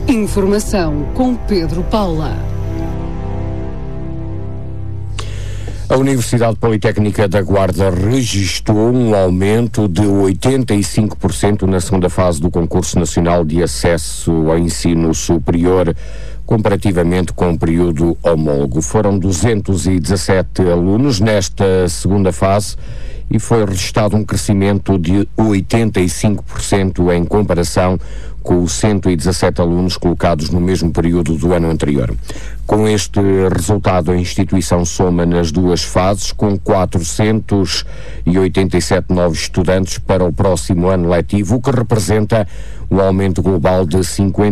Informação com Pedro Paula. A Universidade Politécnica da Guarda registrou um aumento de 85% na segunda fase do Concurso Nacional de Acesso ao Ensino Superior, comparativamente com o período homólogo. Foram 217 alunos nesta segunda fase e foi registrado um crescimento de 85% em comparação com os 117 alunos colocados no mesmo período do ano anterior. Com este resultado, a instituição soma nas duas fases com 487 novos estudantes para o próximo ano letivo, o que representa um aumento global de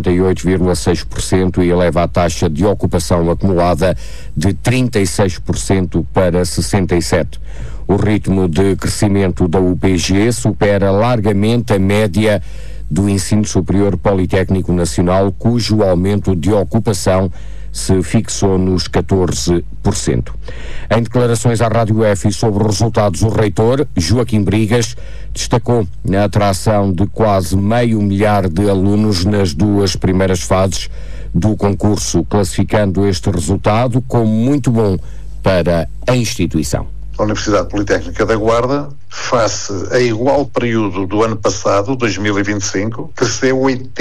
58,6% e eleva a taxa de ocupação acumulada de 36% para 67%. O ritmo de crescimento da UPG supera largamente a média do Ensino Superior Politécnico Nacional, cujo aumento de ocupação se fixou nos 14%. Em declarações à Rádio F sobre os resultados, o reitor, Joaquim Brigas, destacou a atração de quase 500 mil de alunos nas duas primeiras fases do concurso, classificando este resultado como muito bom para a instituição. A Universidade Politécnica da Guarda, face a igual período do ano passado, 2025, cresceu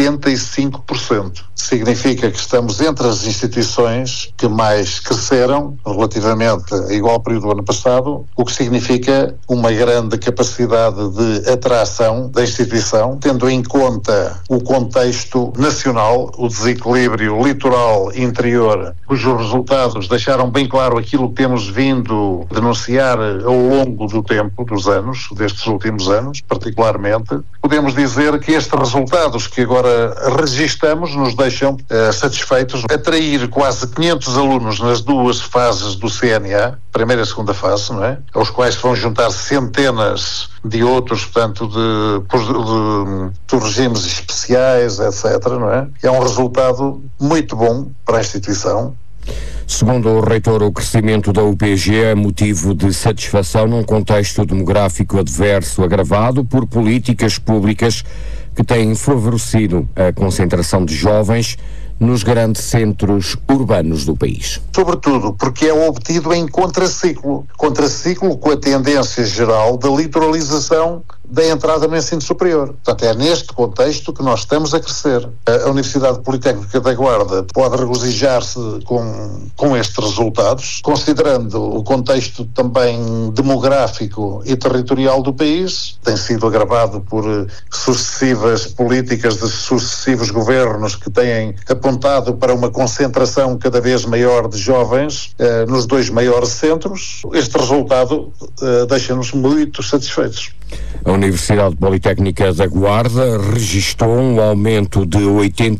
85%. Significa que estamos entre as instituições que mais cresceram relativamente a igual período do ano passado, o que significa uma grande capacidade de atração da instituição, tendo em conta o contexto nacional, o desequilíbrio litoral interior, cujos resultados deixaram bem claro aquilo que temos vindo a denunciar ao longo do tempo, dos anos, destes últimos anos, particularmente. Podemos dizer que estes resultados que agora registamos nos deixam satisfeitos. Atrair quase 500 alunos nas duas fases do CNA, primeira e segunda fase, não é? Aos quais se vão juntar centenas de outros, portanto, de regimes especiais, etc., não é? É um resultado muito bom para a instituição. Segundo o reitor, o crescimento da UPG é motivo de satisfação num contexto demográfico adverso agravado por políticas públicas que têm favorecido a concentração de jovens nos grandes centros urbanos do país. Sobretudo porque é obtido em contraciclo com a tendência geral da litoralização da entrada no ensino superior. Portanto, é neste contexto que nós estamos a crescer. A Universidade Politécnica da Guarda pode regozijar-se com estes resultados, considerando o contexto também demográfico e territorial do país. Tem sido agravado por sucessivas políticas de sucessivos governos que têm apontado para uma concentração cada vez maior de jovens nos dois maiores centros. Este resultado deixa-nos muito satisfeitos. A Universidade Politécnica da Guarda registrou um aumento de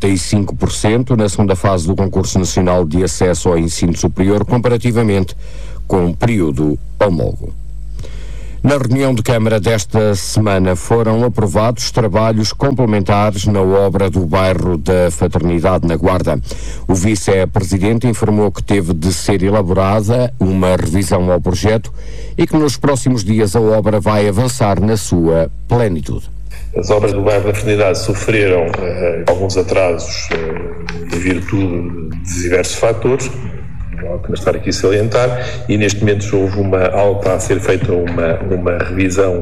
85% na segunda fase do Concurso Nacional de Acesso ao Ensino Superior, comparativamente com o período homólogo. Na reunião de Câmara desta semana foram aprovados trabalhos complementares na obra do bairro da Fraternidade na Guarda. O vice-presidente informou que teve de ser elaborada uma revisão ao projeto e que nos próximos dias a obra vai avançar na sua plenitude. As obras do bairro da Fraternidade sofreram alguns atrasos em virtude de diversos fatores, não há que estar aqui a salientar, e neste momento está a ser feita uma revisão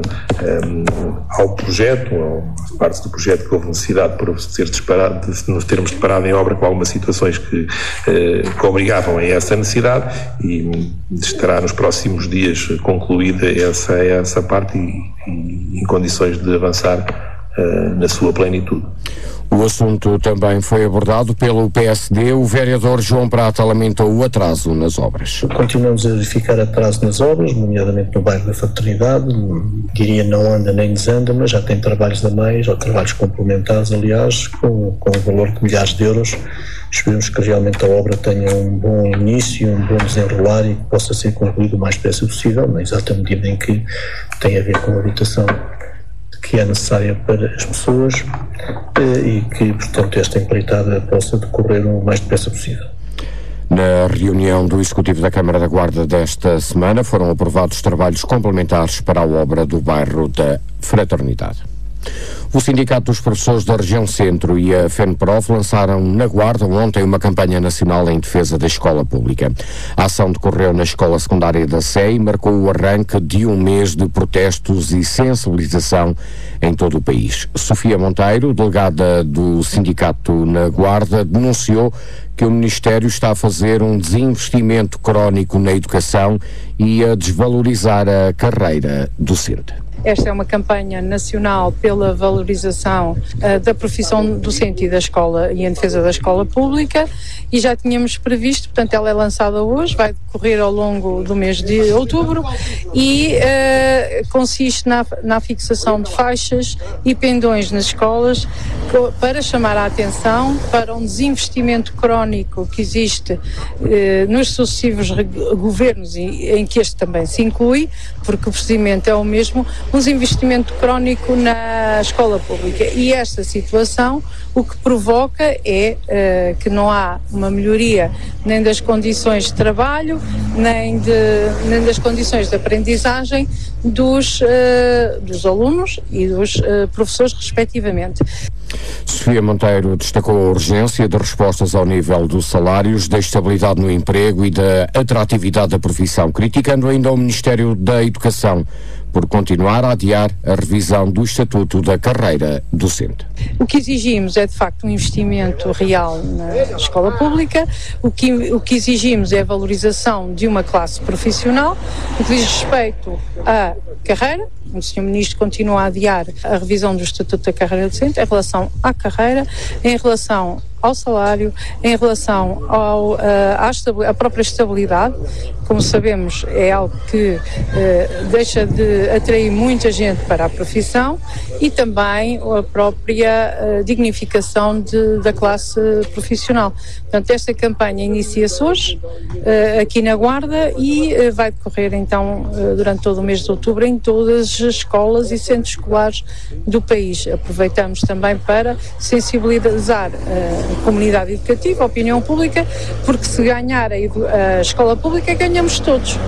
ao projeto, à parte do projeto que houve necessidade por ser disparado, de nos termos deparado em obra com algumas situações que obrigavam a essa necessidade, e estará nos próximos dias concluída essa parte e em condições de avançar na sua plenitude. O assunto também foi abordado pelo PSD. O vereador João Prata lamentou o atraso nas obras. Continuamos a verificar atraso nas obras, nomeadamente no bairro da Fraternidade. Diria não anda nem desanda, mas já tem trabalhos a mais, ou trabalhos complementares, aliás, com um valor de milhares de euros. Esperemos que realmente a obra tenha um bom início, um bom desenrolar e que possa ser concluído o mais depressa possível, na exata medida em que tem a ver com a habitação que é necessária para as pessoas e que, portanto, esta empreitada possa decorrer o mais depressa possível. Na reunião do Executivo da Câmara da Guarda desta semana foram aprovados trabalhos complementares para a obra do bairro da Fraternidade. O Sindicato dos Professores da Região Centro e a FENPROF lançaram na Guarda ontem uma campanha nacional em defesa da escola pública. A ação decorreu na Escola Secundária da Sé e marcou o arranque de um mês de protestos e sensibilização em todo o país. Sofia Monteiro, delegada do sindicato na Guarda, denunciou que o Ministério está a fazer um desinvestimento crónico na educação e a desvalorizar a carreira docente. Esta é uma campanha nacional pela valorização da profissão docente e da escola e em defesa da escola pública, e já tínhamos previsto, portanto ela é lançada hoje, vai decorrer ao longo do mês de outubro e consiste na fixação de faixas e pendões nas escolas para chamar a atenção para um desinvestimento crónico que existe nos sucessivos governos, e em que este também se inclui, porque o procedimento é o mesmo, um desinvestimento crónico na escola pública. E esta situação o que provoca é que não há uma melhoria nem das condições de trabalho, nem das condições de aprendizagem dos alunos e dos professores, respectivamente. Sofia Monteiro destacou a urgência de respostas ao nível dos salários, da estabilidade no emprego e da atratividade da profissão, criticando ainda o Ministério da Educação por continuar a adiar a revisão do Estatuto da Carreira Docente. O que exigimos é, de facto, um investimento real na escola pública, o que exigimos é a valorização de uma classe profissional, o que diz respeito à carreira. O Sr. Ministro continua a adiar a revisão do Estatuto da Carreira Docente em relação à carreira, em relação ao salário, em relação à própria estabilidade. Como sabemos, é algo que deixa de atrair muita gente para a profissão, e também a própria dignificação da classe profissional. Portanto, esta campanha inicia-se hoje, aqui na Guarda, e vai decorrer então durante todo o mês de outubro em todas as escolas e centros escolares do país. Aproveitamos também para sensibilizar a comunidade educativa, a opinião pública, porque se ganhar a escola pública, ganhamos todos.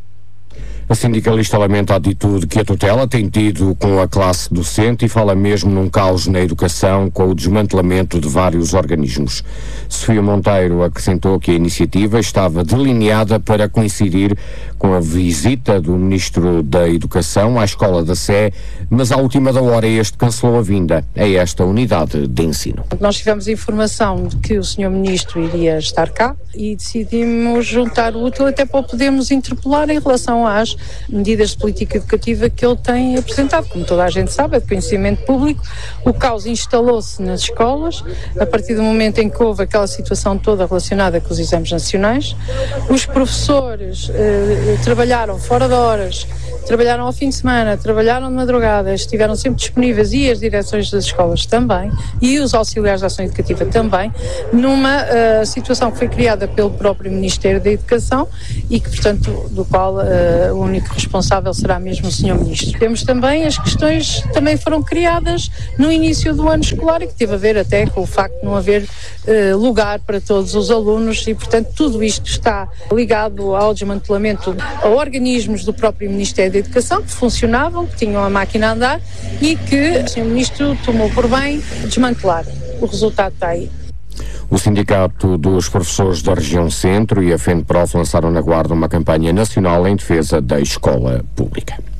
A sindicalista lamenta a atitude que a tutela tem tido com a classe docente e fala mesmo num caos na educação com o desmantelamento de vários organismos. Sofia Monteiro acrescentou que a iniciativa estava delineada para coincidir com a visita do Ministro da Educação à Escola da Sé, mas à última da hora este cancelou a vinda a esta unidade de ensino. Nós tivemos informação de que o Sr. Ministro iria estar cá e decidimos juntar o útil até para o podermos interpelar em relação às medidas de política educativa que ele tem apresentado. Como toda a gente sabe, é de conhecimento público, o caos instalou-se nas escolas a partir do momento em que houve aquela situação toda relacionada com os exames nacionais. Os professores trabalharam fora de horas, trabalharam ao fim de semana, trabalharam de madrugada, estiveram sempre disponíveis, e as direções das escolas também, e os auxiliares de ação educativa também, numa situação que foi criada pelo próprio Ministério da Educação e que, portanto, do qual o único responsável será mesmo o Sr. Ministro. Temos também as questões que também foram criadas no início do ano escolar e que teve a ver até com o facto de não haver lugar para todos os alunos, e, portanto, tudo isto está ligado ao desmantelamento a organismos do próprio Ministério da Educação que funcionavam, que tinham a máquina a andar e que o Sr. Ministro tomou por bem desmantelar. O resultado está aí. O Sindicato dos Professores da Região Centro e a FENPROF lançaram na Guarda uma campanha nacional em defesa da escola pública.